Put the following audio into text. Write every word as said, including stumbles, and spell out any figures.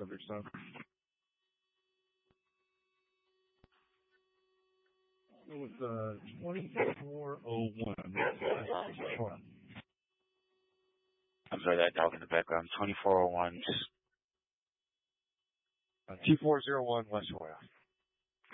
subject stuff. Go with uh, twenty-four oh one. I'm sorry, that dog in the background. twenty-four oh one. Uh, two four zero one West Royal.